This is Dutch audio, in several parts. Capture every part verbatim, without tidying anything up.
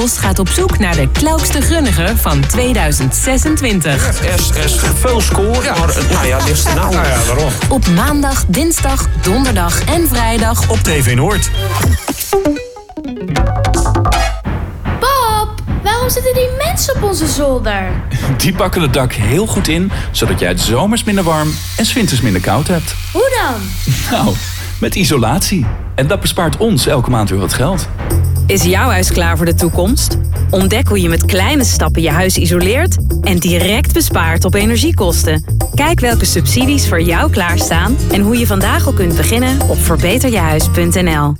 Post gaat op zoek naar de klaukste grunnige van tweeduizend zesentwintig. Er is, er is veel score, ja. maar nou ja, dit is de nou. Nou ja, waarom? Op maandag, dinsdag, donderdag en vrijdag op T V Noord. Pap, waarom zitten die mensen op onze zolder? Die pakken het dak heel goed in, zodat jij het zomers minder warm en 's winters minder koud hebt. Hoe dan? Nou, met isolatie. En dat bespaart ons elke maand weer wat geld. Is jouw huis klaar voor de toekomst? Ontdek hoe je met kleine stappen je huis isoleert en direct bespaart op energiekosten. Kijk welke subsidies voor jou klaarstaan en hoe je vandaag al kunt beginnen op verbeterjehuis punt n l.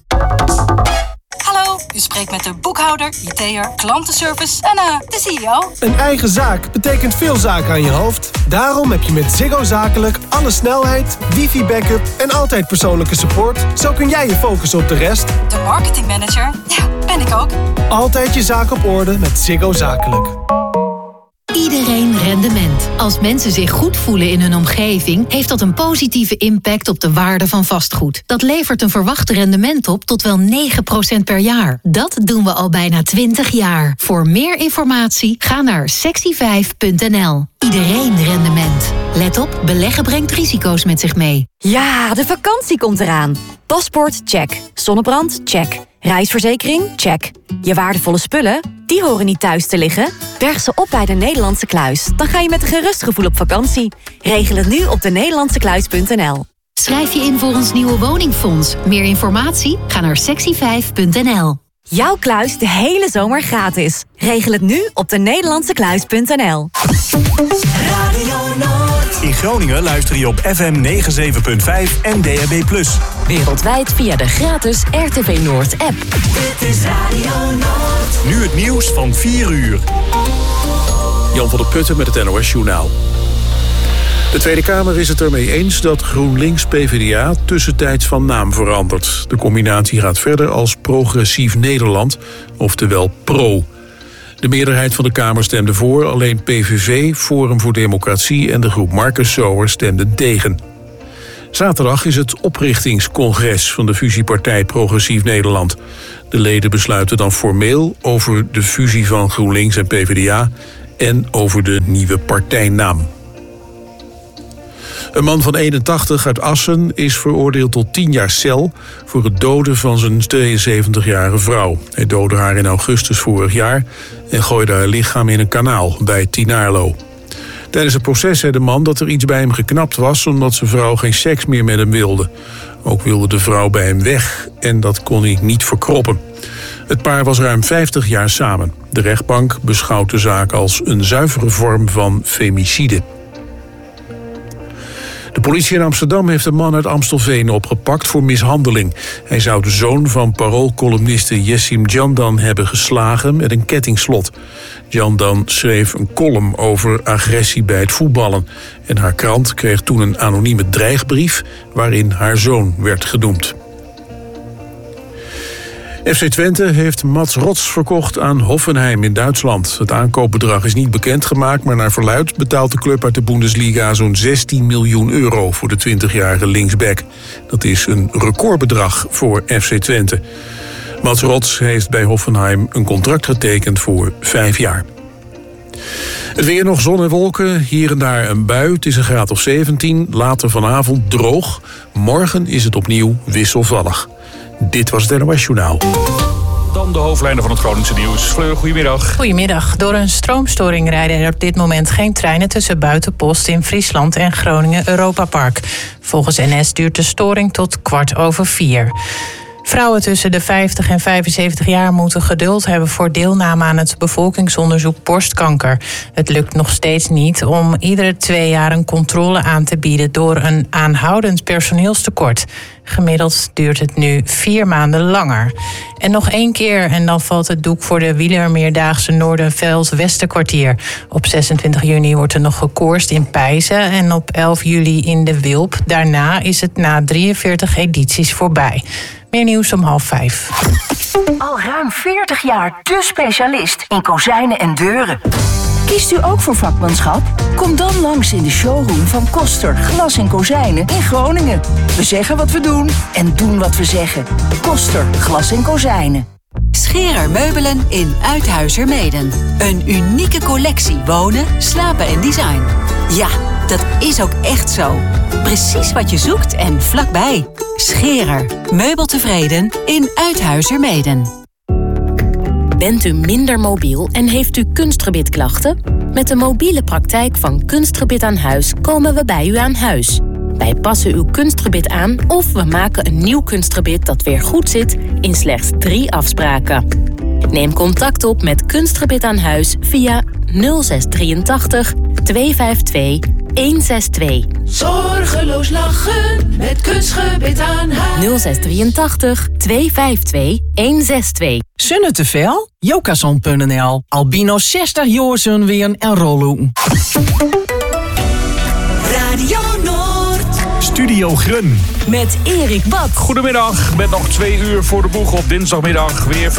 Hallo, u spreekt met de boekhouder, I T'er, klantenservice en uh, de C E O. Een eigen zaak betekent veel zaken aan je hoofd. Daarom heb je met Ziggo Zakelijk alle snelheid, wifi-backup en altijd persoonlijke support. Zo kun jij je focussen op de rest. De marketingmanager, ja, ben ik ook. Altijd je zaak op orde met Ziggo Zakelijk. Iedereen rendement. Als mensen zich goed voelen in hun omgeving, heeft dat een positieve impact op de waarde van vastgoed. Dat levert een verwacht rendement op tot wel negen procent per jaar. Dat doen we al bijna twintig jaar. Voor meer informatie ga naar sexy vijf punt n l. Iedereen rendement. Let op, beleggen brengt risico's met zich mee. Ja, de vakantie komt eraan. Paspoort, check. Zonnebrand, check. Reisverzekering, check. Je waardevolle spullen, die horen niet thuis te liggen. Berg ze op bij de Nederlandse Kluis. Dan ga je met een gerust gevoel op vakantie. Regel het nu op de nederlandse kluis punt n l. Schrijf je in voor ons nieuwe woningfonds. Meer informatie? Ga naar sexy vijf punt n l. Jouw kluis de hele zomer gratis. Regel het nu op de nederlandse kluis punt n l. Radio Noord. In Groningen luister je op F M negenenzeventig punt vijf en D A B plus. Wereldwijd via de gratis R T V Noord app. Dit is Radio Noord. Nu het nieuws van vier uur. Jan van der Putten met het N O S-journaal. De Tweede Kamer is het ermee eens dat GroenLinks-P V D A tussentijds van naam verandert. De combinatie gaat verder als Progressief Nederland, oftewel PRO. De meerderheid van de Kamer stemde voor, alleen P V V, Forum voor Democratie en de groep Marcus Zoer stemden tegen. Zaterdag is het oprichtingscongres van de fusiepartij Progressief Nederland. De leden besluiten dan formeel over de fusie van GroenLinks en P V D A en over de nieuwe partijnaam. Een man van eenentachtig uit Assen is veroordeeld tot tien jaar cel voor het doden van zijn tweeënzeventigjarige vrouw. Hij doodde haar in augustus vorig jaar en gooide haar lichaam in een kanaal bij Tinaarlo. Tijdens het proces zei de man dat er iets bij hem geknapt was omdat zijn vrouw geen seks meer met hem wilde. Ook wilde de vrouw bij hem weg en dat kon hij niet verkroppen. Het paar was ruim vijftig jaar samen. De rechtbank beschouwt de zaak als een zuivere vorm van femicide. De politie in Amsterdam heeft een man uit Amstelveen opgepakt voor mishandeling. Hij zou de zoon van paroolcolumniste Jessim Candan hebben geslagen met een kettingslot. Candan schreef een column over agressie bij het voetballen. En haar krant kreeg toen een anonieme dreigbrief waarin haar zoon werd genoemd. F C Twente heeft Mats Rots verkocht aan Hoffenheim in Duitsland. Het aankoopbedrag is niet bekendgemaakt, maar naar verluidt betaalt de club uit de Bundesliga zo'n zestien miljoen euro voor de twintigjarige linksback. Dat is een recordbedrag voor F C Twente. Mats Rots heeft bij Hoffenheim een contract getekend voor vijf jaar. Het weer nog zon en wolken, hier en daar een bui. Het is een graad of zeventien, later vanavond droog. Morgen is het opnieuw wisselvallig. Dit was het N O S-journaal. Dan de hoofdlijnen van het Groningse nieuws. Fleur, goedemiddag. Goedemiddag. Door een stroomstoring rijden er op dit moment geen treinen tussen Buitenpost in Friesland en Groningen Europa Park. Volgens N S duurt de storing tot kwart over vier. Vrouwen tussen de vijftig en vijfenzeventig jaar moeten geduld hebben voor deelname aan het bevolkingsonderzoek borstkanker. Het lukt nog steeds niet om iedere twee jaar een controle aan te bieden door een aanhoudend personeelstekort. Gemiddeld duurt het nu vier maanden langer. En nog één keer en dan valt het doek voor de wielermeerdaagse Noorderveld-Westerkwartier. Op zesentwintig juni wordt er nog gekoerst in Pijzen en op elf juli in de Wilp. Daarna is het na drieënveertig edities voorbij. Meer nieuws om half vijf. Al ruim veertig jaar de specialist in kozijnen en deuren. Kiest u ook voor vakmanschap? Kom dan langs in de showroom van Koster Glas en Kozijnen in Groningen. We zeggen wat we doen en doen wat we zeggen. Koster Glas en Kozijnen. Scherer Meubelen in Uithuizermeeden. Een unieke collectie wonen, slapen en design. Ja, dat is ook echt zo. Precies wat je zoekt en vlakbij. Scherer. Meubeltevreden in Uithuizermeeden. Bent u minder mobiel en heeft u kunstgebitklachten? Met de mobiele praktijk van Kunstgebit aan Huis komen we bij u aan huis. Wij passen uw kunstgebit aan of we maken een nieuw kunstgebit dat weer goed zit in slechts drie afspraken. Neem contact op met Kunstgebit aan Huis via nul zes drieëntachtig tweehonderdvijfentwintig honderdzesentwintig. Zorgeloos lachen met Kunstgebit aan Huis. nul zes drieëntachtig tweehonderdvijfentwintig honderdzesentwintig. Zonne te veel? Jokazon punt n l. Albino zestig jaar zonweren en rollen. Radio Noord. Studio Grun. Met Erik Bad. Goedemiddag, met nog twee uur voor de boeg op dinsdagmiddag. Weer